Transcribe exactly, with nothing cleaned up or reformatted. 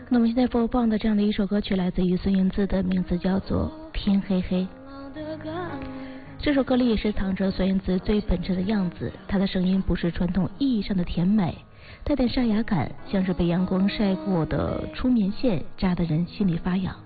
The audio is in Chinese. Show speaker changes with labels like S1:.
S1: 那么现在播放的这样的一首歌曲来自于孙燕姿的，名字叫做《天黑黑》。这首歌里也是藏着孙燕姿最本真的样子，她的声音不是传统意义上的甜美，带点沙哑感，像是被阳光晒过的粗棉线，扎得人心里发痒。